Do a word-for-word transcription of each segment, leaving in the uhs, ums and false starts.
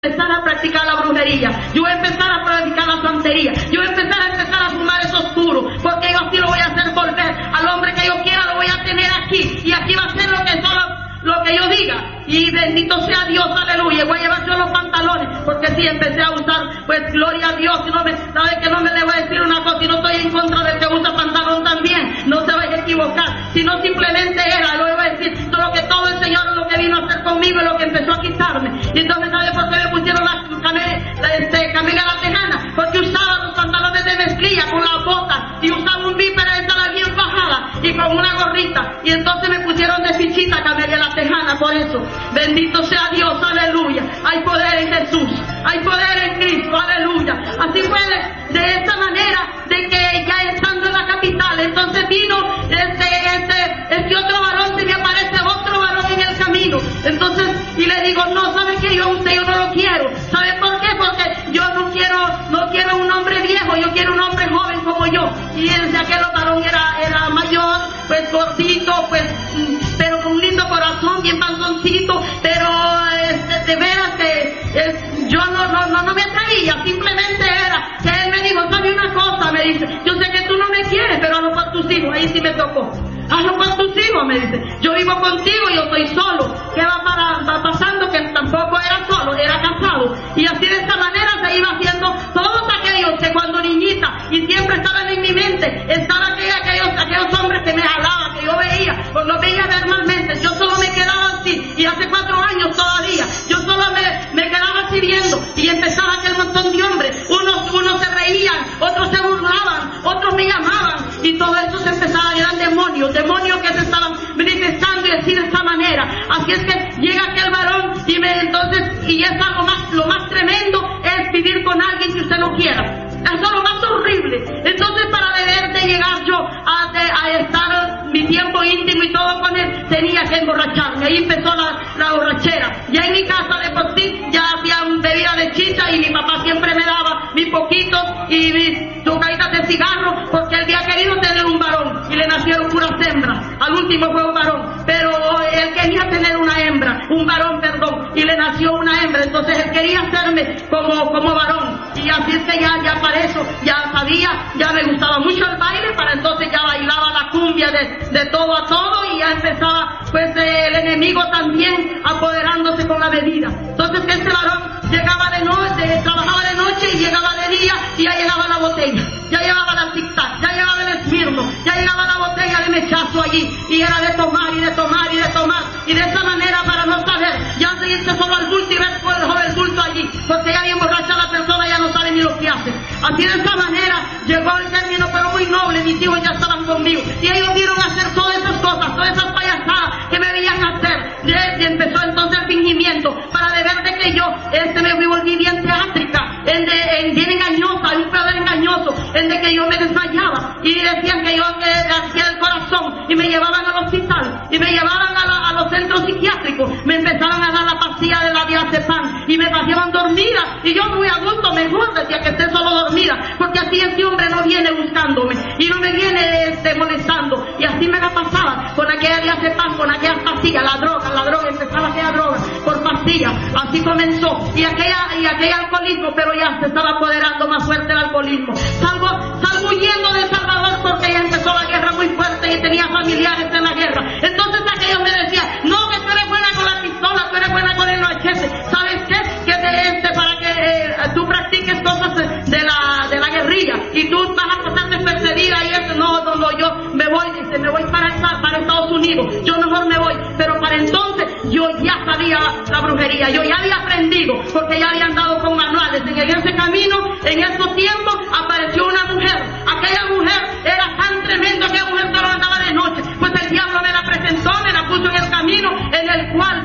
empezar a practicar la brujería, yo voy a empezar a practicar la santería, yo voy a empezar a empezar a fumar esos puros, porque yo así lo voy a hacer volver al hombre que yo quiera, lo voy a tener aquí, y aquí va a ser lo que solo lo que yo diga, y bendito sea Dios, aleluya. Voy a llevar yo los pantalones, porque si empecé a usar, pues gloria a Dios, y no me, sabe que no me le voy a decir una cosa, y no estoy en contra del que usa pantalón también, no se vaya a equivocar, sino simplemente era, lo iba a decir, lo que todo el Señor, lo que vino a hacer conmigo, y lo que empezó a quitarme. Y entonces, ¿sabe por qué me pusieron la, la, este, Camila la Tejana? Porque usaba los pantalones de mezclilla con las botas, y usaba un víper de sala bien bajada, y con una gorrita, y entonces me pusieron de fichita Camila la Tejana, por eso, bendito sea Dios, aleluya. Hay poder en Jesús, hay poder en Cristo, aleluya. Así fue de, de esta manera, de que ya estando en la capital, entonces vino este, este, este otro varón, se me aparece otro varón en el camino. Entonces, y le digo, no, ¿sabe qué? Yo a usted yo no lo quiero. ¿Sabe por qué? Porque yo no quiero, no quiero un hombre viejo, yo quiero un hombre joven como yo. Y desde aquel varón era, era mayor, pues gordito, pues, pero con un lindo corazón, bien panzoncito, pero este, de veras que es, yo no, no, no, no me atrevía, simplemente era que él me dijo, ¿sabe una cosa? Me dice, yo sé que tú no me quieres, pero hazlo por tus hijos, ahí sí me tocó. Hazlo por tus hijos, me dice, yo vivo contigo, yo estoy solo. ¿Qué va, para, va pasando? Que tampoco era solo, era casado. Y así de esta manera se iba haciendo todos aquellos que cuando niñita, y siempre estaban en mi mente, estaban aquellos, aquellos, aquellos hombres que me jalaban, que yo veía, pues los veía normalmente, yo solo me quedaba así, y hace cuatro años todavía, yo solo me, me quedaba así viendo, y empezaba aquel montón de hombres, unos, unos se reían, otros se burlaban, otros me llamaban, y todo eso se empezaba, eran demonios, demonios que se estaban manifestando y así de esta manera. Así es que llega aquel varón y me entonces, y es algo más, lo más tremendo es vivir con alguien que usted no quiera. Eso es lo más horrible. Entonces, para deber de llegar yo a, de, a estar mi tiempo íntimo y todo con él, tenía que emborracharme. Ahí empezó la, la borrachera. Ya en mi casa de por sí ya hacían bebida de chicha, y mi papá siempre me daba mis poquitos y mis tocaditas de cigarro, porque él había querido tener un varón y le nacieron puras hembras. Al último fue un varón, pero él quería tener una hembra, un varón, perdón, y le nació una hembra. Entonces él quería hacerme como, como varón, y así es que ya, ya para eso, ya sabía, ya me gustaba mucho el baile, para entonces ya bailaba la cumbia de, de todo a todo, y ya empezaba pues el enemigo también apoderándose con la bebida. Entonces este varón llegaba de noche, trabajaba de noche y llegaba de día, y ya llegaba la botella, ya llevaba la tic-tac, ya llegaba el esmirno, ya llegaba la botella de mechazo allí, y era de tomar y de tomar y de tomar, y de esa manera, para no saber, ya se irse solo al bulto y ver por el joven bulto allí, porque ya bien borracha la persona, ya no sabe ni lo que hace. Así de esa manera llegó el término, pero muy noble, mis hijos ya estaban conmigo, y ellos vieron hacer todas esas cosas, todas esas payasadas que me veían hacer, y empezó entonces el fingimiento, para de ver de que yo, este me volví bien teátrica, en de, en bien engañosa, un poder engañoso, en de que yo me desmayaba, y decían que yo me hacía el corazón, y me llevaban al hospital, y me llevaban a, la, a los centros psiquiátricos, me empezaban a dar la pastilla de la diazepam, y me pasaban dormida, y yo muy a gusto, mejor decía que esté solo dormida, porque así este hombre no viene buscándome, y no me viene este, molestando, y así me la pasaba, con aquella diazepam, con aquellas pastillas, la droga, la droga, empezaba aquella droga, por pastillas, así comenzó, y aquella, y aquel alcoholismo, pero ya se estaba apoderando más fuerte el alcoholismo. Salgo, salgo huyendo de Salvador, porque ya empezó la guerra muy fuerte, y tenía familiares en la guerra. Entonces aquellos me decían, no, que tú eres buena con la pistola, tú eres buena con el machete, ¿sabes qué? Que te, este, para que eh, tú practiques cosas de la, de la guerrilla, y tú vas a pasar despercibida, y eso, no, no, no, yo me voy, dice, me voy para, para Estados Unidos, yo mejor me voy, pero para entonces yo ya sabía la brujería, yo ya había aprendido, porque ya había andado con manuales. En ese camino, en esos tiempos, apareció una mujer. Aquella mujer era tan tremenda, aquella mujer solo andaba de noche, pues el diablo me la presentó, me la puso en el camino, en el cual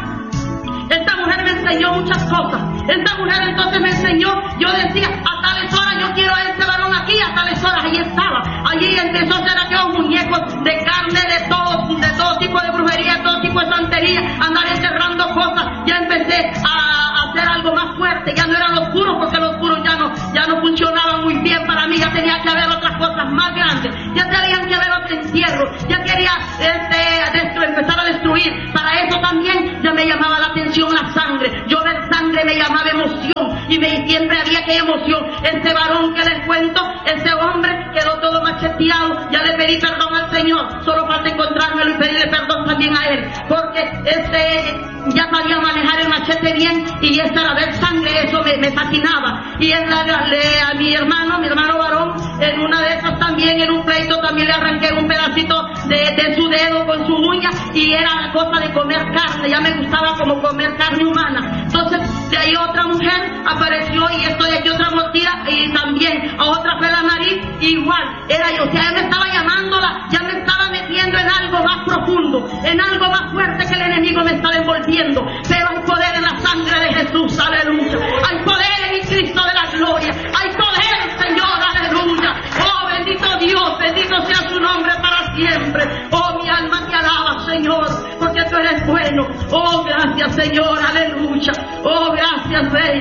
esta mujer me enseñó muchas cosas. Esta mujer entonces me enseñó, yo decía, a tales horas yo quiero a este varón aquí, a tales horas, ahí estaba. Allí empezó a hacer aquellos muñecos de carne, de todo, de todo tipo de brujería, de todo tipo de santería, andar enterrando cosas. Ya empecé a hacer algo más fuerte, ya no eran los puros, porque los puros ya no, ya no funcionaban muy bien para mí, ya tenía que haber otras cosas más grandes, ya tenían que haber otro entierro, ya quería este, destru- empezar a destruir. Para eso también ya me llamaba la atención la sangre, yo ver sangre me llamaba emoción. y, me, y siempre había aquella emoción. Ese varón que les cuento, ese hombre quedó todo macheteado, ya le pedí perdón al Señor, solo falta encontrármelo y pedirle perdón también a él, porque este ya sabía manejar el machete bien y esa era ver sangre, eso me, me fascinaba. Y él le, a mi hermano, mi hermano varón, en una de esas también, en un pleito también le arranqué un pedacito de, de su dedo con su uña y era cosa de comer carne, ya me gustaba como comer carne humana. Entonces de ahí otra mujer apareció y esto de aquí otra mordida y también a otra fue la nariz, igual, era yo, o sea, ya me estaba llamándola, ya me estaba metiendo en algo más profundo, en algo más fuerte que el enemigo me estaba envolviendo, pero hay poder en la sangre de Jesús, aleluya, hay poder en el Cristo de la gloria, hay poder, Señor, aleluya, oh bendito Dios, bendito sea su nombre para siempre, oh mi alma te alaba, Señor, porque tú eres bueno, oh gracias, Señor, aleluya, oh gracias, Rey.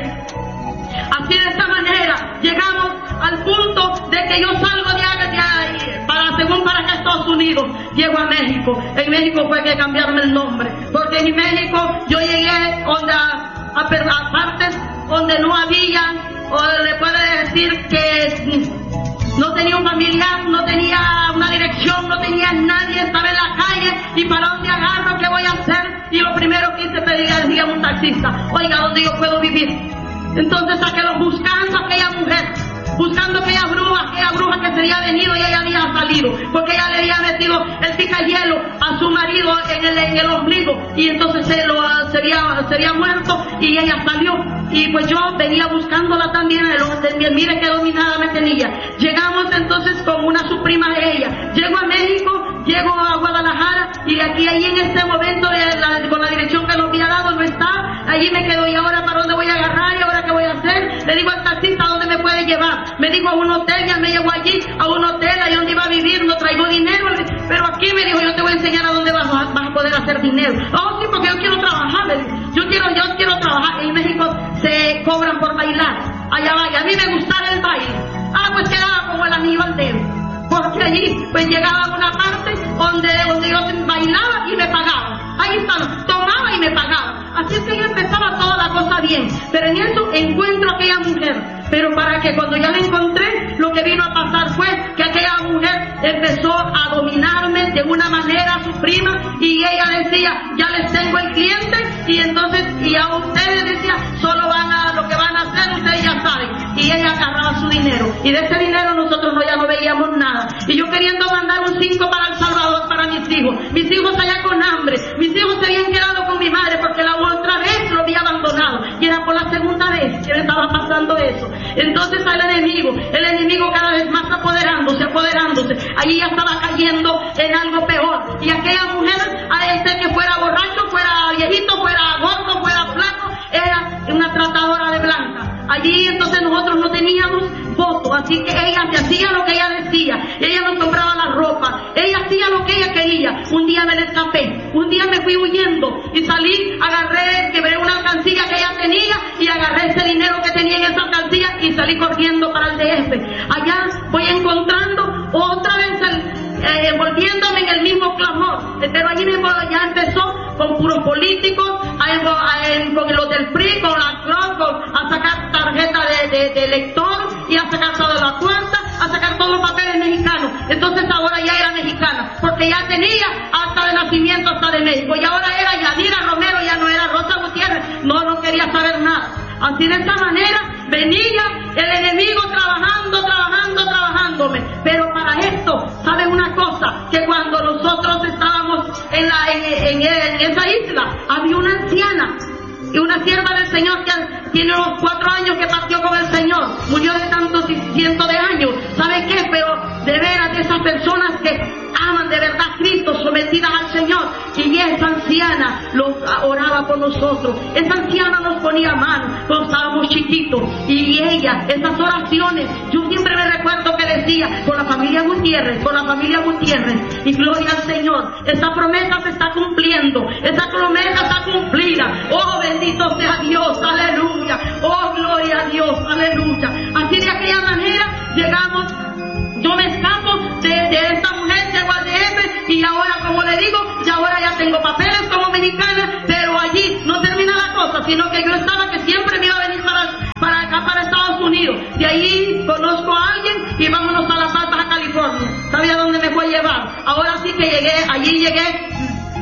Así de esta manera llegamos al punto de que yo salgo de ahí, para, según para acá Estados Unidos, llego a México. En México fue que cambiarme el nombre, porque en México yo llegué donde, a, a, a partes donde no había, o le puede decir que no tenía un familiar, no tenía una dirección, no tenía nadie, estaba en la calle y para dónde agarro, qué voy a hacer, y lo primero que hice pedirle a un taxista, oiga, ¿dónde yo puedo vivir? Entonces saquélo buscando a aquella mujer, buscando aquella bruja, aquella bruja que se había venido y ella había salido, porque ella le había metido el picayelo a su marido en el, en el ombligo, y entonces se, lo, se, había, se había muerto y ella salió. Y pues yo venía buscándola también, el, mire qué dominada me tenía. Llegamos entonces con una su prima de ella, llego a México, llego a Guadalajara, y de aquí ahí en este momento de la, con la dirección que nos había dado no está, allí me quedo, y ahora para dónde voy a agarrar, y ahora qué voy a hacer. Le digo al taxista, ¿dónde me puede llevar? Me dijo a un hotel, ya me llevó allí a un hotel, ahí donde iba a vivir, no traigo dinero, pero aquí me dijo, yo te voy a enseñar a dónde vas, vas a poder hacer dinero. Oh sí, porque yo quiero trabajar, me dijo. yo quiero, yo quiero trabajar. En México se cobran por bailar, allá vaya, a mí me gustaba el baile, ah pues quedaba como el anillo al dedo, porque allí pues llegaba a una parte donde, donde yo bailaba y me pagaba, ahí estaba, tomaba y me pagaba, así es que yo empezaba toda la cosa bien, pero en eso encuentro a aquella mujer, pero para que cuando ya la encontré, lo que vino a pasar fue que aquella mujer empezó a dominarme de una manera, su prima, y ella decía, ya les tengo el cliente, y entonces, y a ustedes decía, solo van a, lo que van a hacer, ustedes ya saben, y ella agarraba su dinero, y de ese dinero nosotros no, ya no veíamos nada, y yo queriendo mandar un cinco para El Salvador, para mis hijos, mis hijos allá con hambre, mis hijos se habían quedado con mi madre, porque la otra vez lo había abandonado, y era por la segunda vez que me estaba pasando eso. Entonces al enemigo, el enemigo cada vez más apoderándose, apoderándose, allí ya estaba cayendo en algo peor, y aquella mujer, a este que fuera borracho, fuera viejito, fuera gordo, fuera flaco, era una tratadora de blanca. Allí entonces nosotros no teníamos voto, así que ella se hacía lo que ella decía, ella nos compraba la ropa, ella hacía lo que ella quería. Un día me le escapé, un día me fui huyendo y salí, agarré, quebré una alcancía que ella tenía y agarré ese dinero que tenía en esa alcancía y salí corriendo para el D F. Allá voy encontrando otra vez el Eh, envolviéndome en el mismo clamor, pero allí mismo ya empezó con puros políticos, a, a, con los del P R I, con la C L O, con, a sacar tarjeta de, de, de elector y a sacar toda la cuarta, a sacar todos los papeles mexicanos. Entonces ahora ya era mexicana, porque ya tenía hasta de nacimiento, hasta de México, y ahora era Yanira Romero, ya no era Rosa Gutiérrez, no, no quería saber nada. Así de esta manera venía el enemigo trabajando, trabajando, trabajándome. Pero para esto, ¿saben una cosa? Que cuando nosotros estábamos en, la, en, en, en esa isla, había una anciana y una sierva del Señor que tiene unos cuatro años que partió con el Señor, murió de tantos cientos de años. ¿Sabe qué? Pero de veras, de esas personas que aman de verdad a Cristo, sometidas al Señor, y esa anciana los oraba por nosotros, esa anciana nos ponía mano cuando estábamos chiquitos, y ella, esas oraciones, yo siempre me recuerdo que decía, por la familia Gutiérrez, por la familia Gutiérrez, y gloria al Señor, esa promesa se está cumpliendo, esa promesa está cumplida, oh bendito sea Dios, aleluya, oh gloria a Dios, aleluya. Así de aquella manera llegamos, yo me escapo de, de esta mujer, llego al D F, y ahora, como le digo, y ahora ya tengo papeles como mexicana, pero allí no termina la cosa, sino que yo estaba que siempre me iba a venir para, para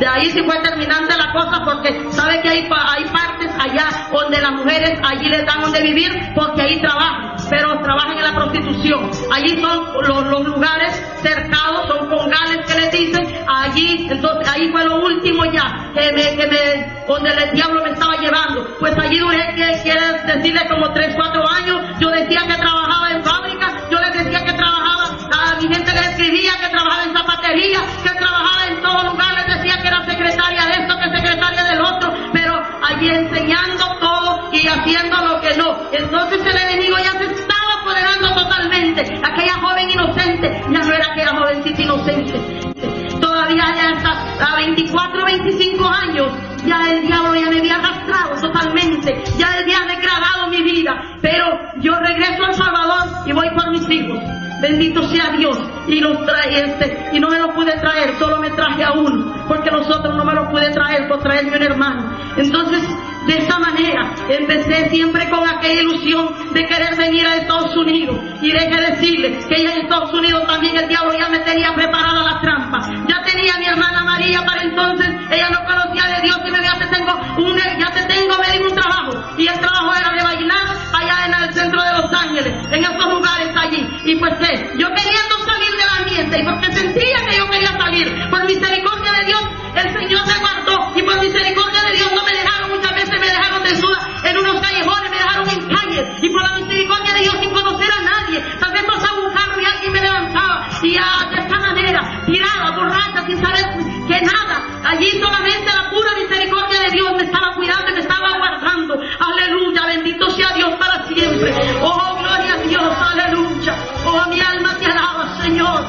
de ahí sí fue terminante la cosa, porque sabe que hay, hay partes allá donde las mujeres allí les dan donde vivir, porque ahí trabajan, pero trabajan en la prostitución. Allí son los, los lugares cercados, son congales que les dicen, allí, entonces ahí fue lo último ya, que me, que me, donde el diablo me estaba llevando. Pues allí duré, que quiere decirle, como tres, cuatro años. Yo decía que trabajaba en fábrica, yo les decía que trabajaba, a mi gente les escribía que trabajaba en zapatería, que trabajaba en todos lugares, les decía que era secretaria de esto, que secretaria del otro, pero allí enseñando todo y haciendo lo que no. Entonces el enemigo ya se estaba apoderando totalmente. Aquella joven inocente ya no era aquella jovencita inocente. Todavía ya hasta a veinticuatro, veinticinco años, ya el diablo ya me había arrastrado totalmente, ya había degradado mi vida, pero yo regreso a El Salvador y voy por mis hijos. Bendito sea Dios, y los trae este, y no me lo pude traer, solo me traje a uno, porque los otros no me lo pude traer por traerme un hermano. Entonces, de esa manera, empecé siempre con aquella ilusión de querer venir a Estados Unidos, y deje decirle que ya en Estados Unidos también el diablo ya me tenía preparada la trampa. Ya tenía a mi hermana María para entonces, ella no conocía de Dios, y me decía, ya te tengo, un, ya te tengo, me dijo un trabajo, y el trabajo era de bailar allá en el centro de Los Ángeles, en esos lugares allí. Y pues eh, yo queriendo salir del ambiente, y porque sentía que yo quería salir, por misericordia de Dios, el Señor me guardó, y por misericordia de Dios no me dejaron, muchas veces me dejaron desnuda en unos callejones, me dejaron en calles, y por la misericordia de Dios sin conocer a nadie, tal vez pasaba un carro y alguien me levantaba, y ah, de esta manera, tirada, borracha, sin saber que nada, allí solamente la pura misericordia de Dios me estaba cuidando y me estaba guardando. Aleluya, bendito sea Dios para siempre. Oh, gloria a Dios, aleluya. Oh, mi alma te alaba, Señor.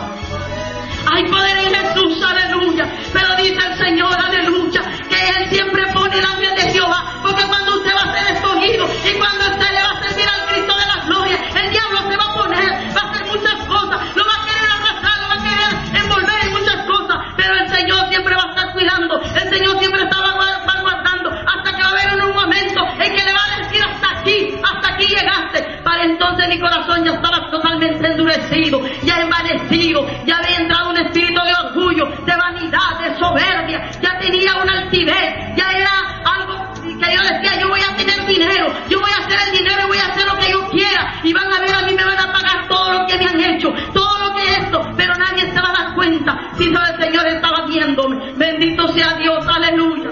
Hay poder en Jesús, aleluya. Pero dice el Señor, aleluya, que Él siempre pone el ángel de Jehová, porque cuando usted va a ser escogido y cuando usted le va a servir al Cristo de la gloria, el diablo se va a poner, va a hacer muchas cosas, lo va a querer arrastrar, lo va a querer envolver en muchas cosas, pero el Señor siempre va a estar cuidando, el Señor siempre estaba guardando, hasta que va a haber un momento en que le va a decir, hasta aquí, hasta aquí llegaste. Para entonces mi corazón ya estaba totalmente endurecido, ya envanecido, ya había entrado un espíritu de orgullo, de vanidad, de soberbia, ya tenía una altivez, ya era algo que yo decía, yo voy a tener dinero, yo voy a hacer el dinero y voy a hacer lo que yo quiera, y van a ver, a mí me van a pagar todo lo que me han hecho, todo lo que esto, pero nadie se va a dar cuenta, sino el Señor estaba viéndome. Bendito sea Dios, aleluya.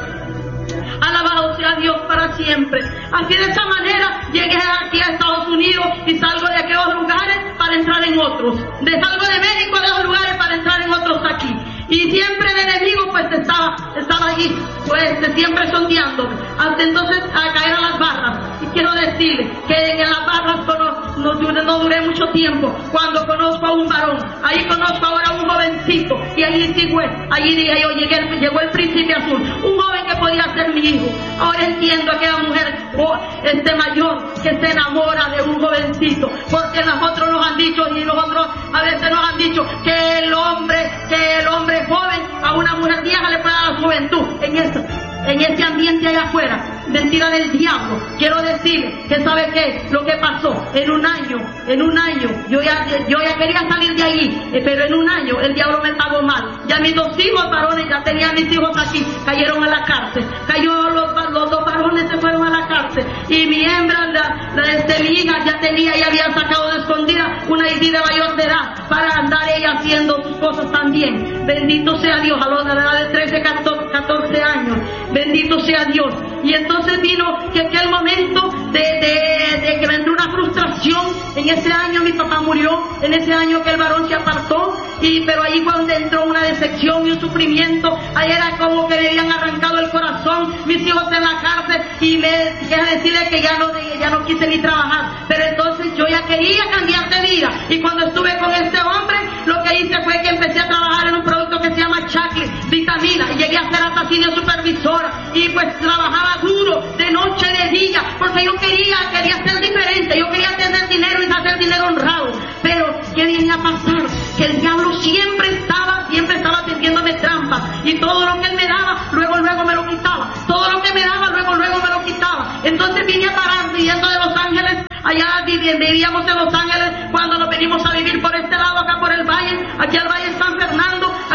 Alabado sea Dios para siempre. Así de esa manera llegué aquí a Estados Unidos y salgo de aquellos lugares para entrar en otros. De salgo de México de los lugares para entrar en otros aquí. Y siempre el enemigo pues estaba, estaba allí, pues siempre sondeando, hasta entonces a caer a las barras. Y quiero decirle que en las barras no, no, no duré mucho tiempo. Cuando conozco a un varón, ahí conozco ahora a un jovencito, y allí sí fue, allí dije yo, llegué, llegó el príncipe azul, un joven que podía ser mi hijo. Ahora entiendo a aquella mujer oh, este mayor que se enamora de un jovencito, porque nosotros nos han dicho, y nosotros a veces nos han dicho que el hombre, que el hombre joven a una mujer vieja le puede dar la juventud. En eso, en ese ambiente allá afuera, mentira del diablo. Quiero decirle que sabe qué, lo que pasó en un año, en un año, yo ya, yo ya quería salir de allí, eh, pero en un año el diablo me pagó mal. Ya mis dos hijos varones, ya tenía mis hijos aquí, cayeron a la cárcel. Cayó los, los dos varones se fueron a la cárcel, y mi hembra, la, la este, mi hija ya tenía, ya había sacado de escondida una I D de mayor de edad para andar ella haciendo sus cosas también. Bendito sea Dios, a la edad de trece, catorce años. Bendito sea Dios. Y entonces vino que aquel momento de, de, de que me entró una frustración. En ese año mi papá murió, en ese año que el varón se apartó, y pero ahí fue donde entró una decepción y un sufrimiento. Ahí era como que me habían arrancado el corazón, mis hijos en la cárcel, y me quiero decirle que ya no, ya no quise ni trabajar. Pero entonces yo ya quería cambiar de vida, y cuando estuve con este hombre, lo que hice fue que empecé a trabajar en un producto que se llama Chacli, vitamina, y llegué a ser hasta senior supervisora, y pues trabajaba duro, de noche, de día, porque yo quería, quería ser diferente, yo quería tener dinero y hacer dinero honrado. Pero ¿qué venía a pasar? Que el diablo siempre estaba, siempre estaba tendiéndome trampas, y todo lo que él me daba, luego, luego me lo quitaba, todo lo que me daba, luego, luego me lo quitaba. Entonces vine a parar, viviendo de Los Ángeles, allá vivíamos en Los Ángeles, cuando nos venimos a vivir por este lado, acá por el valle, aquí al Valle San Fernando, aquí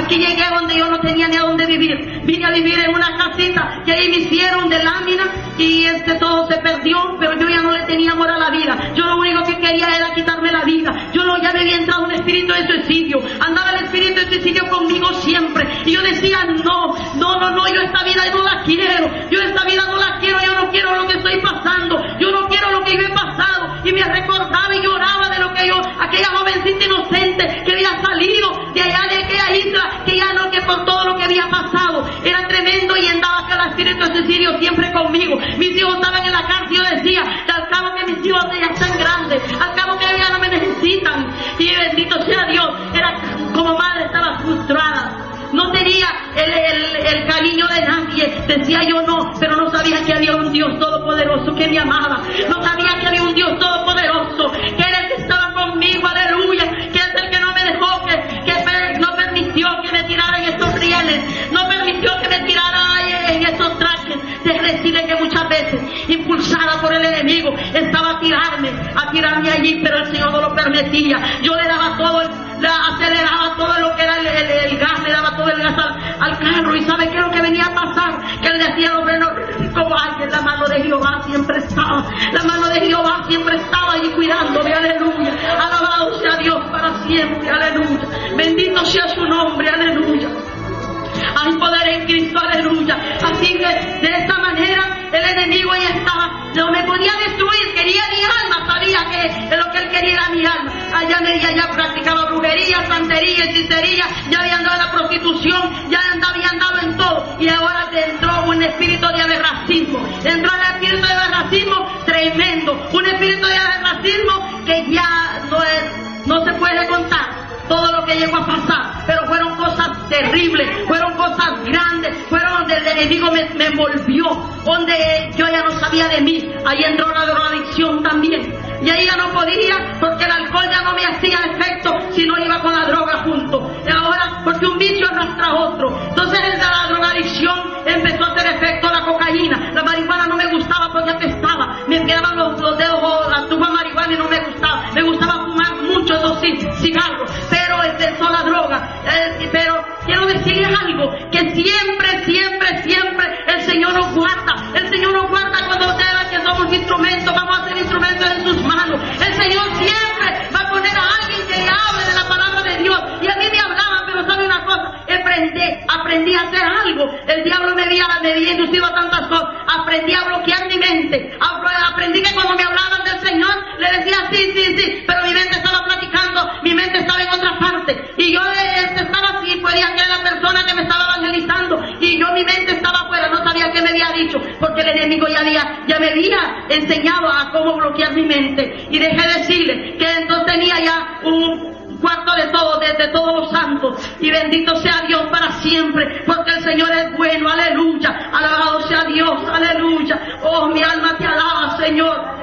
Aquí llegué donde yo no tenía ni a dónde vivir. Vine a vivir en una casita que ahí me hicieron de lámina y este todo se perdió, pero yo ya no le tenía amor a la vida. Yo lo único que quería era quitarme la vida. Yo no, ya me había entrado un espíritu de suicidio. Andaba el espíritu de suicidio conmigo siempre. Y yo decía, no, no, no, no, yo esta vida no la quiero. Yo esta vida no la quiero, yo no quiero lo que estoy pasando. Yo no quiero lo que yo he pasado. Y me recordaba y lloraba de lo que yo, aquella jovencita inocente que había salido de allá de aquella isla, que ya no, que por todo lo que había pasado era tremendo, y andaba aquel espíritu de suicidio siempre conmigo. Mis hijos estaban en la cárcel y yo decía, al cabo que mis hijos ya están grandes, al cabo que ya no me necesitan. Y bendito sea Dios, era como madre, estaba frustrada. No tenía el, el, el cariño de nadie, decía yo no, pero no sabía que había un Dios todopoderoso que me amaba. No sabía que había un Dios todopoderoso, que era el que estaba conmigo, aleluya, que es el que no me dejó, que, que no permitió que me tirara en estos rieles, no permitió que me tirara en esos trajes. Déjeme decirle que muchas veces, impulsada por el enemigo, estaba a tirarme, a tirarme allí, pero el Señor no lo permitía. Yo le daba todo, le aceleraba todo lo que era el, el, el gas, le daba todo el gas al, al carro. ¿Y sabe qué es lo que venía a pasar? Que él decía, hombre, no, como alguien, la mano de Jehová siempre estaba, la mano de Jehová siempre estaba allí cuidándome, aleluya. Alabado sea Dios para siempre, aleluya. Bendito sea su nombre, aleluya. Hay poder en Cristo, aleluya. Así que de esta manera el enemigo ya estaba, no me podía destruir, quería mi alma, sabía que lo que él quería era mi alma. Allá me ya, ya practicaba brujería, santería, hechicería, ya había andado en la prostitución, ya andaba, había andado en todo. Y ahora entró un espíritu de aberracismo, entró el espíritu de aberracismo tremendo, un espíritu de aberracismo que ya no es, no se puede contar todo lo que llegó a pasar, pero fueron cosas terribles, fueron cosas grandes, fueron donde el enemigo me, me envolvió, donde yo ya no sabía de mí. Ahí entró la drogadicción también, y ahí ya no podía, porque el alcohol ya no me hacía efecto si no iba con la droga junto. Y ahora, porque un vicio arrastra a otro, entonces desde la drogadicción empezó a hacer efecto la cocaína. La marihuana no me gustaba porque apestaba, me quedaban los, los dedos, la tuba marihuana, y no me gustaba. Me gustaba fumar mucho, eso sí, cigarros, pero empezó la droga. Eh, pero quiero decirles algo, que siempre, siempre, siempre el Señor nos guarda. El Señor nos guarda cuando ustedes ven que somos instrumentos, vamos a ser instrumentos en sus manos. El Señor siempre va a poner a alguien que le hable de la palabra de Dios. Y a mí me hablaban, pero sabe una cosa, aprendí, aprendí a hacer algo. El diablo me había, me había inducido a tantas cosas. Aprendí a bloquear mi mente. Aprendí que cuando me hablaban del Señor, le decía sí, sí, sí, pero mi mente estaba platicando, mi mente estaba en otra parte. Y yo estaba así, podía creer la persona que me estaba evangelizando, y yo mi mente estaba afuera, no sabía qué me había dicho, porque el enemigo ya había, ya me había enseñado a cómo bloquear mi mente. Y dejé decirle que entonces tenía ya un cuarto de todo, de, de todos los santos, y bendito sea Dios para siempre, porque el Señor es bueno, aleluya, alabado sea Dios, aleluya. Oh, mi alma te alaba, Señor.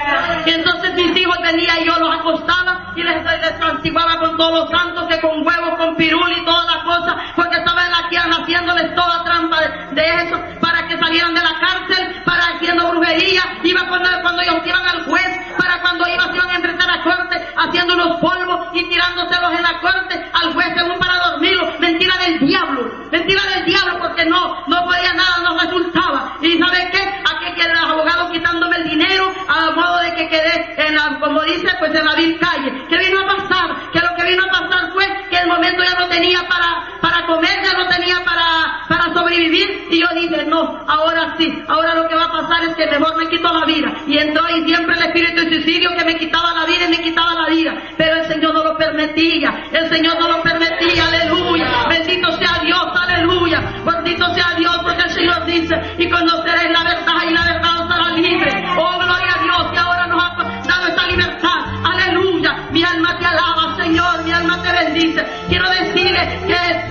Y entonces mis hijos venían y yo los acostaba y les, les santiguaba con todos los santos, que con huevos, con pirul y todas las cosas, porque estaba aquí haciéndoles toda trampa de, de eso, para que salieran de la cárcel, para haciendo brujería. Iba cuando, cuando ellos iban al juez, para cuando iban, iban a enfrentar a corte, haciendo unos polvos y tirándoselos en la corte al juez según para dormirlo. Mentira del diablo, mentira del diablo, porque no, no podía nada, no resultaba. ¿Y sabes qué? Aquí que los abogados quitándome el dinero, a modo de que quedé en la, como dice, pues en la vil calle. ¿Qué vino a pasar? Que lo que vino a pasar fue que el momento ya no tenía para, para comer, ya no tenía para, para sobrevivir. Y yo dije, no, ahora sí, ahora lo que va a pasar es que mejor me quito la vida. Y entró ahí siempre el espíritu de suicidio, que me quitaba la vida y me quitaba la vida. Pero el Señor no lo permitía, el Señor no lo permitía, aleluya. Bendito sea Dios, aleluya. Bendito sea Dios, porque el Señor dice, y conoceréis la verdad, y la verdad os hará libre. Oh, gloria a Dios, que ahora nos ha dado esta libertad, aleluya. Mi alma te alaba, Señor, mi alma te bendice. Quiero decirles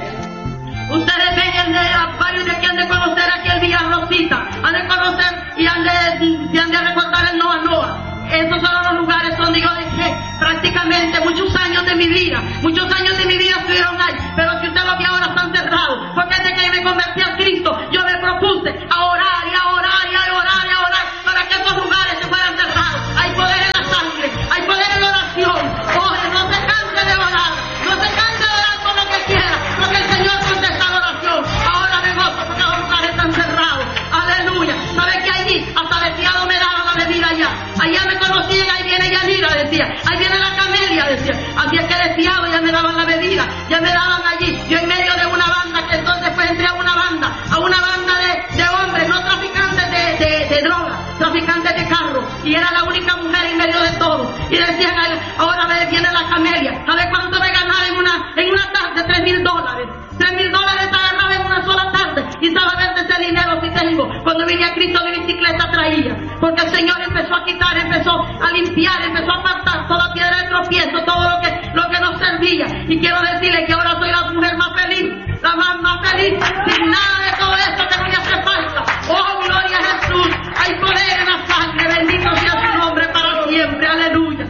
que ustedes ven a varios de aquí han de conocer aquí el Villa Rosita, han de conocer y han de, y han de recordar el Noa Noa. Esos son los lugares donde yo dejé prácticamente muchos años de mi vida. Muchos años de mi vida estuvieron ahí. Pero si usted lo ve ahora están cerrados. Porque desde que me convertí a Cristo, yo me propuse a orar y a orar y a orar y a orar para que esos lugares se fueran cerrados. Hay poder en la sangre, hay poder en la oración. Oye, no se canse de orar, no se canse de orar por lo que quiera, porque el Señor siguen, ahí viene Yanira, decía, ahí viene la Camelia, decía, así es que deseado, ya me daban la bebida, ya me daban allí, yo en medio de una banda, que entonces pues entré a una banda, a una banda de, de hombres, no traficantes de, de, de droga, traficantes de carro, y era la única mujer en medio de todo, y decían, ahora viene la Camelia, ¿sabes cuánto me ganaba en una, en una tarde? Tres mil dólares, tres mil dólares te agarraba en una sola tarde, y sabes de ese dinero si tengo, cuando vine a Cristo mi bicicleta traía, porque el Señor empezó a quitar, empezó a limpiar, empezó a apartar toda piedra de tropiezo, todo lo que, lo que nos servía, y quiero decirle que ahora soy la mujer más feliz, la más, más feliz, sin nada de todo esto que no me hace falta. Oh, gloria a Jesús, hay poder en la sangre, bendito sea su nombre para siempre, aleluya.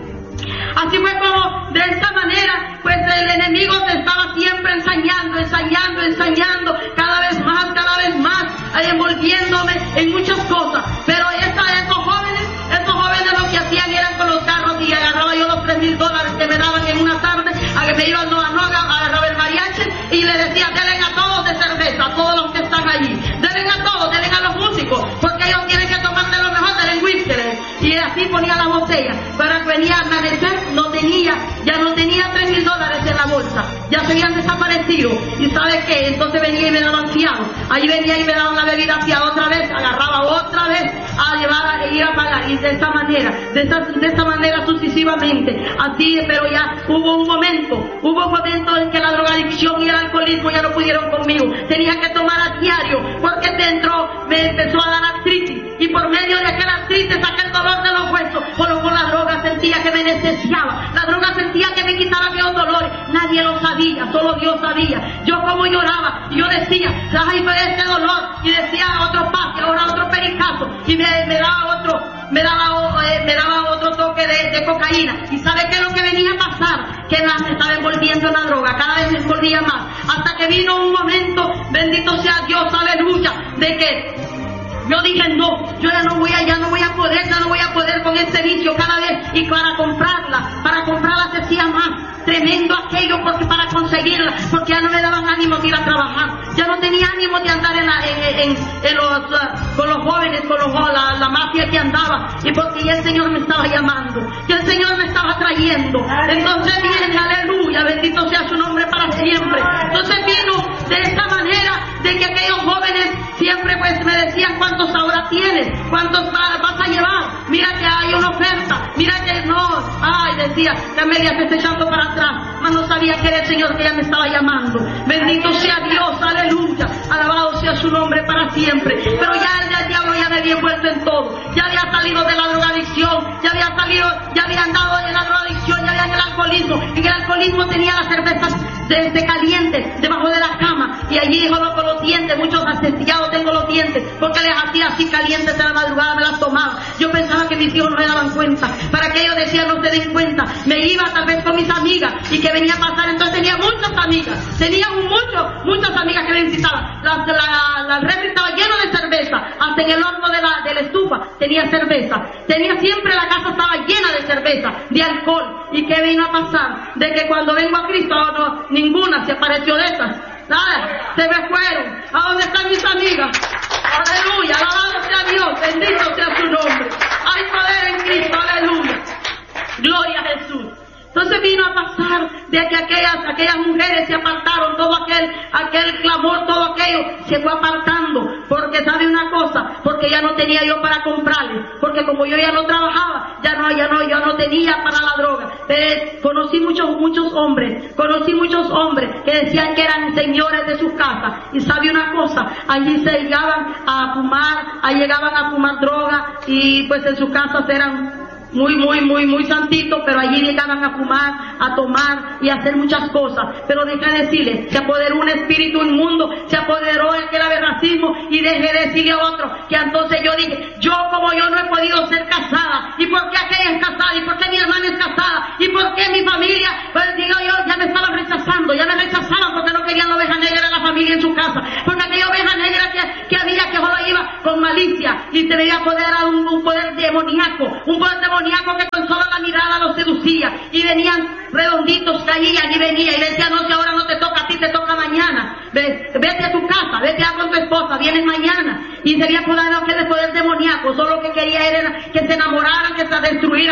Así fue como, de esta manera, pues el enemigo se estaba siempre ensañando, ensañando, ensañando, cada vez más, cada vez más, envolviéndome en muchas cosas. Pero esa, esos jóvenes, esos jóvenes lo que hacían eran con los carros, y agarraba yo los tres mil dólares que me daban en una tarde, a que me iban a Noga, agarraba el mariachi, y le decía, denle a todos de cerveza, a todos los que están allí, denle a todos, denle a los músicos, porque ellos tienen que tomar de lo mejor, denle whisky, y así ponía la botella, para que venía a amanecer, no tenía, ya no tenía tres mil dólares en la bolsa, ya se habían desaparecido, y ¿sabe qué? Entonces venía y me daban fiado, ahí venía y me daban la bebida fiado otra vez, agarraba otra vez a llevar e ir a pagar, y de esta manera, de esta, de esta manera sucesivamente, así, pero ya hubo un momento, hubo un momento en que la drogadicción y el alcoholismo ya no pudieron conmigo, tenía que tomar a diario, porque dentro me empezó a dar artritis, y por medio de aquel artritis, aquel dolor de los huesos, por, por la droga sentía que me neceseaba, la droga sentía que me quitaba aquellos dolores, nadie lo sabía, solo Dios sabía, yo como lloraba, y yo decía, ay, pero este dolor, y decía otro pase, ahora otro pericazo, y me, me daba otro, me daba, eh, me daba otro toque de, de cocaína, y ¿sabe qué es lo que venía a pasar? Que más me estaba envolviendo en la droga, cada vez me envolvía más, hasta que vino un momento, bendito sea Dios, aleluya, de que yo dije, no, yo ya no voy a, ya no voy a poder, ya no voy a poder con este vicio cada vez, y para comprarla, para comprarla se hacía más tremendo aquello, porque para conseguirla, porque ya no me daban ánimo de ir a trabajar, ya no tenía ánimo de andar en, la, en, en, en los, uh, con los jóvenes, con los, la, la mafia que andaba, y porque ya el Señor me estaba llamando, ya el Señor me estaba trayendo, entonces viene, aleluya, bendito sea su nombre para siempre, entonces vino de esta manera, de que aquellos jóvenes siempre pues me decían, ¿cuántos ahora tienes? ¿Cuántos vas a llevar? Mira que hay una oferta, mira que no, ay, decía, Camelia se está echando para atrás, mas no sabía que era el Señor que ya me estaba llamando, bendito sea Dios, aleluya, alabado sea su nombre para siempre, pero ya el, el diablo ya me había envuelto en todo, ya había salido de la drogadicción, ya había salido, ya había andado en la drogadicción, ya había en el alcoholismo, y en el alcoholismo tenía las cervezas de, de calientes debajo de la cama, y allí dijo lo con los dientes, muchos asestillados tengo los dientes, porque les hacía así calientes de la madrugada, me las tomaba, yo pensaba que mis hijos no se daban cuenta, para que ellos decían no se den cuenta, me iba tal vez con mis amigas, y que venía a pasar, entonces tenía muchas amigas, tenía muchos, muchas amigas que me visitaban, la, la, la refri estaba lleno de cerveza, hasta en el horno de la, de la estufa tenía cerveza, tenía siempre, la casa estaba llena de cerveza, de alcohol, y que vino a pasar, de que cuando vengo a Cristo, no, ninguna se apareció de esas, nada, se me fueron, ¿a dónde están mis amigas? Aleluya, alabado sea Dios, bendito sea su nombre, hay poder en Cristo, aleluya, gloria a Jesús. Entonces vino a pasar de que aquellas, aquellas mujeres se apartaron, todo aquel, aquel clamor, todo aquello se fue apartando, porque sabe una cosa, porque ya no tenía yo para comprarles, porque como yo ya no trabajaba, ya no, ya no, yo no tenía para la droga. Pero conocí muchos, muchos hombres, conocí muchos hombres que decían que eran señores de sus casas, y sabe una cosa, allí se llegaban a fumar, allí llegaban a fumar droga, y pues en sus casas eran muy, muy, muy, muy santitos, pero allí llegaban a fumar, a tomar y a hacer muchas cosas. Pero deja de decirle, se apoderó un espíritu inmundo, se apoderó el que era de racismo, y dejé de decirle a otro, que entonces yo dije, yo como yo no he podido ser casada, ¿y por qué aquella es casada? ¿Y por qué mi hermana es casada? ¿Y por qué mi familia? Pues digo yo, ya me estaban rechazando, ya me rechazaban porque no querían la oveja negra de la familia en su casa, porque aquella oveja negra que, que había, que solo iba con malicia, y se veía poder a un, un poder demoníaco, un poder demoníaco que con solo la mirada los seducía, y venían redonditos, caían y venía y le decía, no, si ahora no te toca a ti, te toca mañana, Ve, vete a tu casa, vete a con tu esposa, vienes mañana, y sería poder aquel poder demoníaco, solo lo que quería era que se enamoraran, que se destruyeran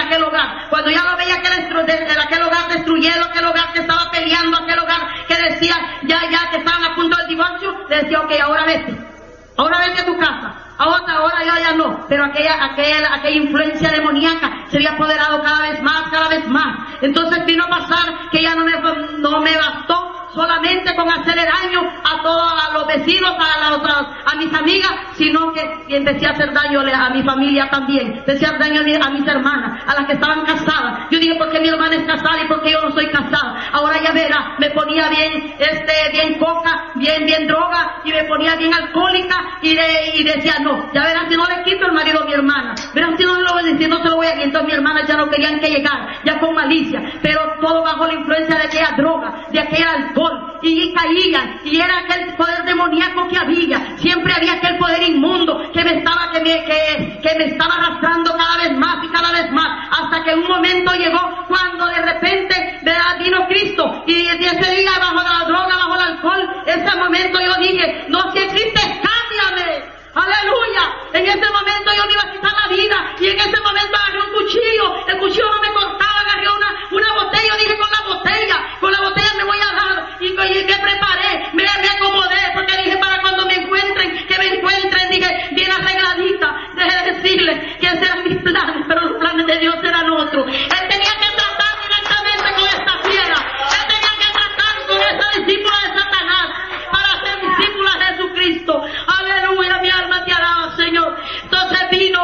ya, ya no, pero aquella, aquella, aquella influencia demoníaca se había apoderado cada vez más, cada vez más. Entonces vino a pasar que ya no me, no me bastó solamente con hacerle daño a todos, a los vecinos, a las otras, a mis amigas, sino que empecé a hacer daño a mi familia también, empecé a hacer daño a, mi, a mis hermanas, a las que estaban casadas. Yo dije, ¿por qué mi hermana es casada y por qué yo no soy casada? Ahora ya verá, me ponía bien, este, bien coca, bien, bien droga, y me ponía bien alcohólica, y, de, y decía, no, ya verás si no le quito el marido a mi hermana, verás si no lo voy a decir, no se lo voy a quitar. Entonces mi hermana ya no querían que llegara, ya con malicia, pero todo bajo la influencia de aquella droga, de aquel alcohol, y caían, y era aquel poder demoníaco que había, siempre había aquel poder inmundo que me estaba, que me, que, que me estaba arrastrando cada vez más y cada vez más, hasta que un momento llegó cuando de repente ¿verdad? Vino Cristo, y ese día bajo la droga, bajo el alcohol, ese momento yo dije, no, si existes, cámbiame. Aleluya. En ese momento yo me iba a quitar la vida, y en ese momento agarré un cuchillo, el cuchillo no me cortaba, agarré una, una botella, yo dije, con la botella, con la botella me voy a dar, y, y me preparé, me, me acomodé, porque dije, para cuando me encuentren, que me encuentren, dije, bien arregladita, deje de decirle que ese eran mis planes, pero los planes de Dios eran otros. Él tenía que tratar directamente con esta fiera, él tenía que tratar con esa discípula de Satanás, para ser discípula de Jesucristo. Aleluya, mi alma te alaba, Señor. Entonces vino,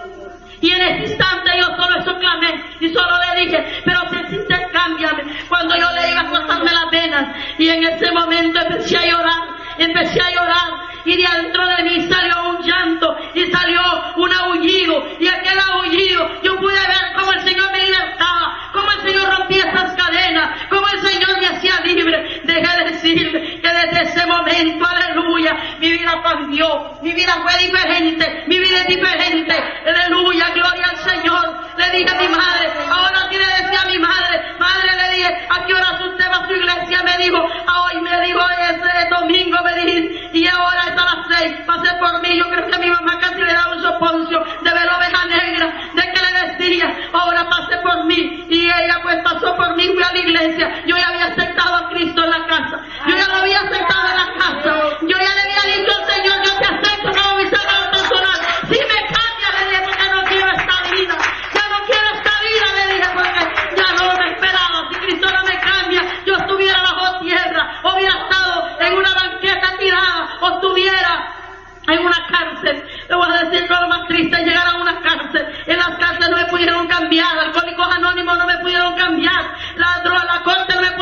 y en ese instante yo solo eso clamé, y solo le dije, pero si existe, cámbiame. Cuando yo le iba a cortarme las venas, y en ese momento empecé a llorar, empecé a llorar, y de adentro de mí salió un llanto, y salió un aullido, y aquel aullido, yo pude ver cómo el Señor me libertaba, cómo el Señor rompía esas cadenas, cómo el Señor me hacía libre. Dejé de decirle que desde ese momento, aleluya, mi vida cambió, mi vida fue diferente, mi vida es diferente, aleluya, gloria al Señor. Le dije a mi madre, ahora sí le decía a mi madre, madre, le dije, ¿a qué hora usted va a su iglesia? Me dijo, a hoy, me dijo, ese domingo, me dije, y ahora es a las seis, pase por mí. Yo creo que a mi mamá casi le daba un soponcio de ver la oveja negra, de que le decía, ahora pase por mí, y ella pues pasó por mí, fui a la iglesia. Yo ya había aceptado a Cristo en la casa, yo ya lo había aceptado en la casa, yo ya le había dicho al Señor, yo te acepto como mi salvador personal. Si me cambia, le dije, porque no quiero esta vida, ya no quiero esta vida, le dije, porque ya no me esperaba. Si Cristo no me cambia, yo estuviera bajo tierra, o hubiera estado en una banqueta tirada, o estuviera en una cárcel. Le voy a decir que lo más triste es llegar a una cárcel. En las cárceles no me pudieron cambiar, Alcohólicos Anónimos no me pudieron cambiar, la droga, la corte no me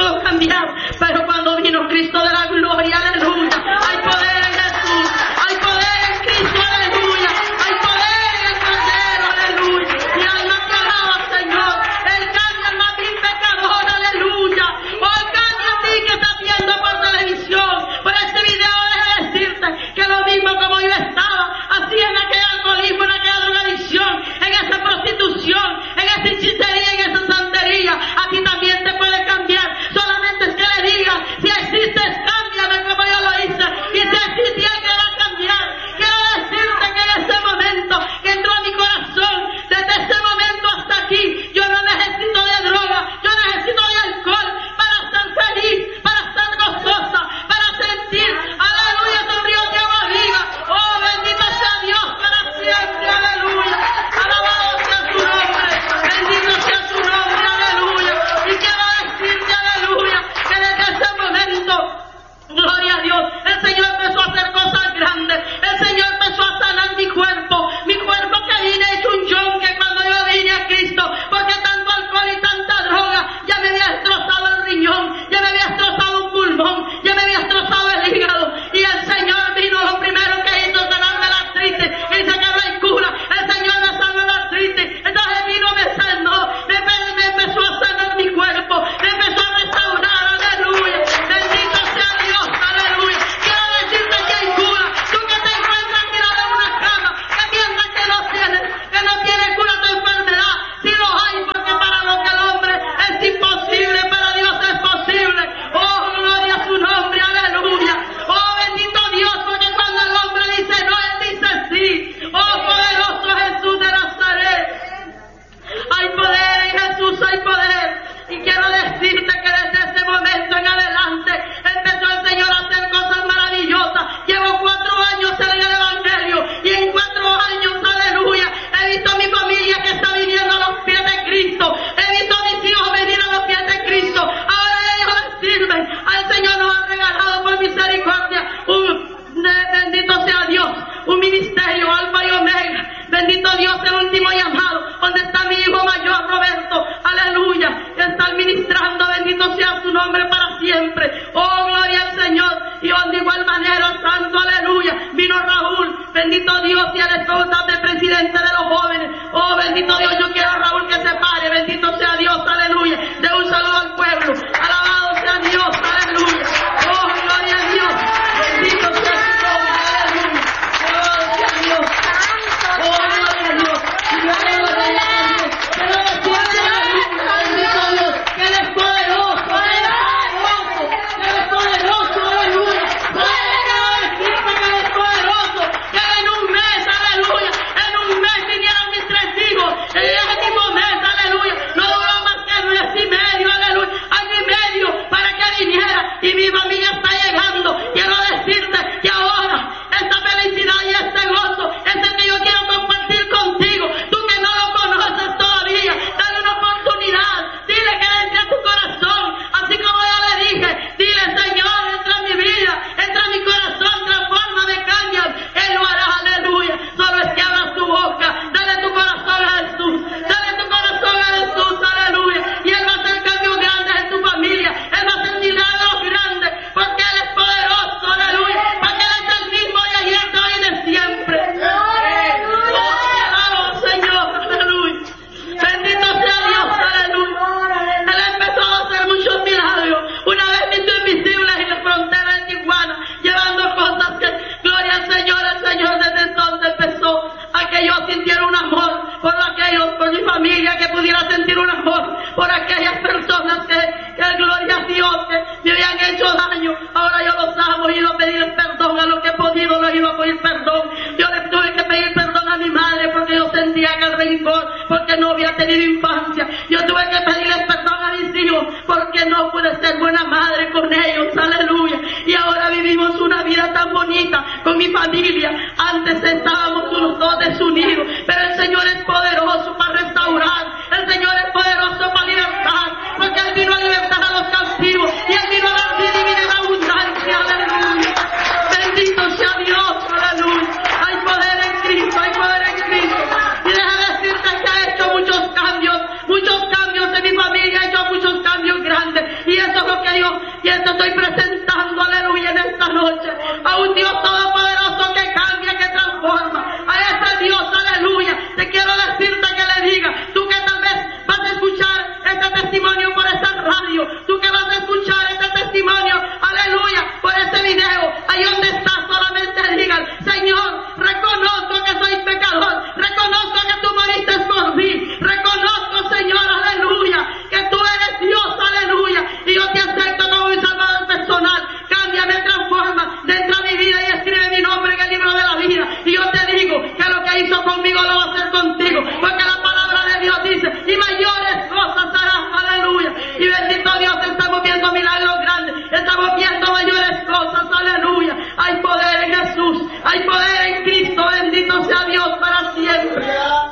aleluya. Yo tuve que pedirles perdón a mis hijos porque no pude ser buena madre con ellos, aleluya. Y ahora vivimos una vida tan bonita con mi familia. Antes estábamos unos dos desunidos, pero el Señor es poderoso para restaurar, el Señor es poderoso para libertar, porque Él vino a libertar a los cautivos y Él vino a dar vida y vida en abundancia, aleluya. Bendito sea Dios, aleluya. Hay poder en Cristo, hay poder en Cristo. Y deja decirte que ha hecho muchos cambios, muchos cambios en mi familia, ha hecho muchos cambios grandes. Y eso es lo que yo, y esto estoy presentando, aleluya, en esta noche. A un Dios todopoderoso que cambia, que transforma. A ese Dios, aleluya. Te quiero decirte que le diga, tú que tal vez vas a escuchar este testimonio por esta radio, tú que vas a escuchar este testimonio, aleluya, por este video, ahí donde estás, solamente digan, Señor, reconozco que soy pecador, reconozco que tú moriste por mí, reconozco, Señor, aleluya, que tú eres Dios, aleluya, y yo te acepto como mi Salvador personal. Cámbiame, transforma, entra a mi vida y escribe mi nombre en el libro de la vida. Y yo te digo que lo que hizo conmigo lo va a hacer contigo, porque la palabra de Dios dice, y mayores cosas harás, aleluya. Y bendito Dios, estamos viendo milagros grandes, estamos viendo mayores cosas, aleluya. Hay poder en Jesús, hay poder en Cristo, bendito sea Dios para siempre.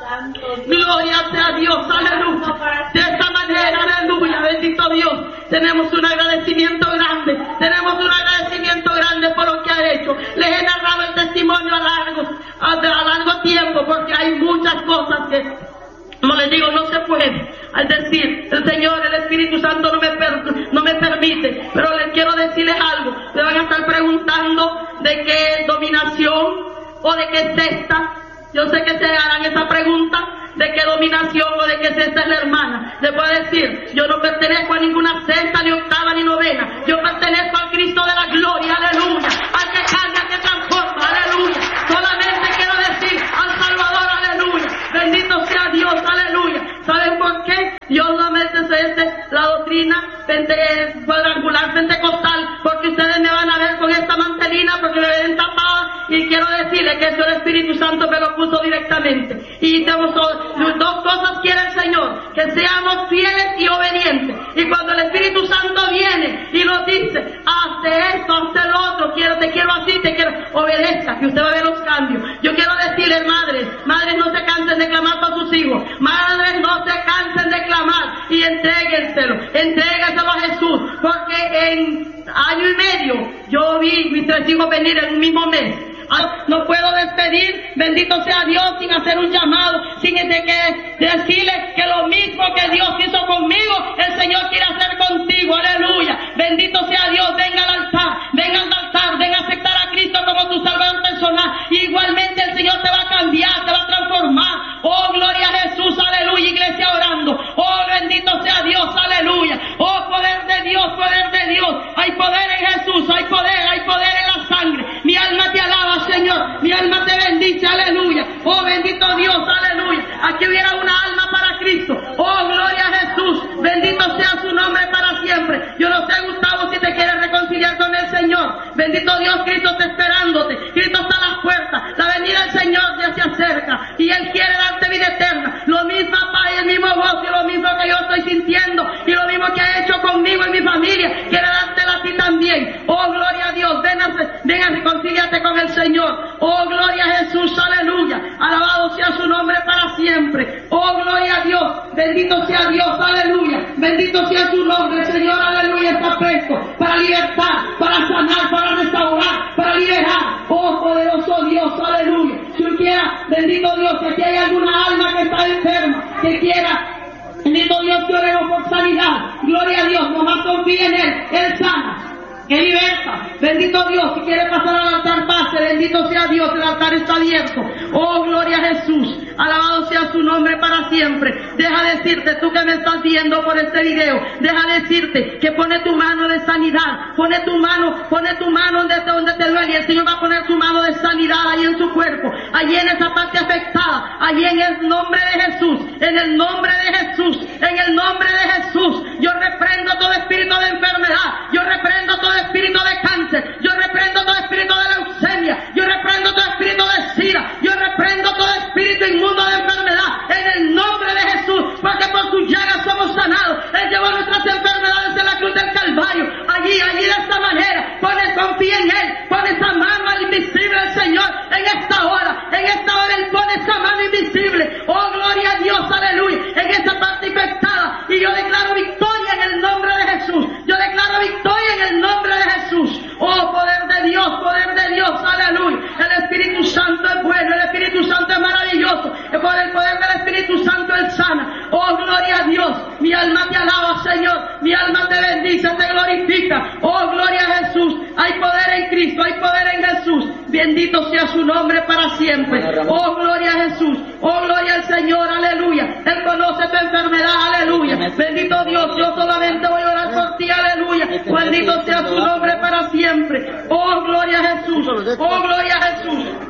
Gloria sea Dios, aleluya. De esta manera, aleluya, bendito Dios, tenemos un agradecimiento grande, tenemos un agradecimiento grande por lo que ha hecho. Les he narrado el testimonio a largo, a, a largo tiempo, porque hay muchas cosas que, como les digo, no se puede. Al decir, el Señor, el Espíritu Santo no me, per, no me permite, pero les quiero decirles algo. Me van a estar preguntando de qué dominación o de qué secta. Yo sé que se harán esa pregunta, de qué dominación o de qué secta es la hermana. Les voy a decir, yo no pertenezco a ninguna secta, ni octava, ni novena. Yo pertenezco al Cristo de la gloria, aleluya. Al que cambia, que transforma, aleluya. Solamente quiero decir al Salvador, aleluya. Bendito sea Dios, aleluya. ¿Saben por qué? Yo solamente sé este, la doctrina pente, cuadrangular pentecostal, porque ustedes me van a ver con esta mantelina, porque me ven tapada, y quiero decirles que eso el Espíritu Santo me lo puso directamente. Y tenemos dos cosas quiere el Señor, que seamos fieles y obedientes. Y cuando el Espíritu Santo viene y nos dice, hazte esto, hazte lo otro, quiero, te quiero así, te quiero, obedezca, que usted va a ver los cambios. Yo quiero decirles, madres, madres, no se cansen de clamar para sus hijos, madres, no se cansen de clamar, y entréguenselo, entréguenselo a Jesús, porque en año y medio yo vi mis tres hijos venir en un mismo mes. No puedo despedir, bendito sea Dios, sin hacer un llamado, sin de que decirle que lo mismo que Dios hizo conmigo, el Señor quiere hacer contigo, aleluya. Bendito sea Dios, venga al altar, venga al altar, venga a aceptar a Cristo como tu Salvador personal. Igualmente el Señor te va a cambiar, te va a transformar. Oh, gloria a Jesús, aleluya, iglesia orando. Oh, bendito sea Dios, aleluya. Oh, poder de Dios, poder de Dios. Hay poder en Jesús, hay poder, hay poder en la sangre. Mi alma te alaba, Señor, mi alma te bendice, aleluya. Oh, bendito Dios, aleluya. Aquí hubiera una alma para Cristo. Oh, gloria a Jesús, bendito sea su nombre para siempre. Yo no sé, Gustavo, si te quieres reconciliar con el Señor. Bendito Dios, Cristo está esperándote. Cristo está a las puertas. La venida del Señor ya se acerca y Él quiere darte vida eterna. Lo mismo paz y el mismo gozo y lo mismo que yo estoy sintiendo y lo mismo que ha hecho conmigo y mi familia, quiere dártela a ti también. Oh, gloria a Dios, ven a, ven a reconciliarte con el Señor. Oh, gloria a Jesús, aleluya. Alabado sea su nombre para siempre. Oh, gloria a Dios, bendito sea Dios, aleluya. Bendito sea su nombre, Señor, aleluya. Está presto para libertar, para sanar, para restaurar, para liberar. Oh, poderoso Dios, aleluya. Si usted quiera, bendito Dios, si aquí hay alguna alma que está enferma, que quiera, bendito Dios, que oremos por sanidad. Gloria a Dios, nomás confíe en Él, Él sana, Él liberta. Bendito Dios, si quiere pasar al altar, pase. Bendito sea Dios, el altar está abierto. Oh, gloria a Jesús. Alabado sea su nombre para siempre. Deja decirte, tú que me estás viendo por este video, deja decirte que pone tu mano de sanidad. Pone tu mano, pone tu mano donde, donde te duele. Y el Señor va a poner su mano de sanidad ahí en su cuerpo, allí en esa parte afectada, allí en el nombre de Jesús. En el nombre de Jesús. En el nombre de Jesús. Yo reprendo todo espíritu de enfermedad. Yo reprendo todo espíritu de cáncer. Yo reprendo todo espíritu de leucemia. Yo reprendo todo espíritu de sida. Yo reprendo todo espíritu inmundo de enfermedad. En el nombre de Jesús. Porque por su llaga Él llevó nuestras enfermedades en la cruz del Calvario. Allí, allí de esta manera, pone, confía en Él, pone esa mano al invisible del Señor en esta hora, en esta hora Él pone esa mano invisible. Oh, gloria a Dios, aleluya, en esa parte infectada. Y yo declaro victoria en el nombre de Jesús. Yo declaro victoria en el nombre de Jesús. Oh, poder de Dios, poder de Dios, aleluya. El Espíritu Santo es bueno, el Espíritu Santo es maravilloso. Por el poder del Espíritu Santo Él sana. Oh, gloria a Dios. Mi alma te alaba, Señor. Mi alma te bendice, te glorifica. Oh, gloria a Jesús. Hay poder en Cristo, hay poder en Jesús. Bendito sea su nombre para siempre. Oh, gloria a Jesús. Oh, gloria al Señor, aleluya. Él conoce tu enfermedad, aleluya. Bendito Dios, yo solamente voy a orar por ti, aleluya. Bendito sea su nombre para siempre. Oh, gloria a Jesús. Oh, gloria a Jesús.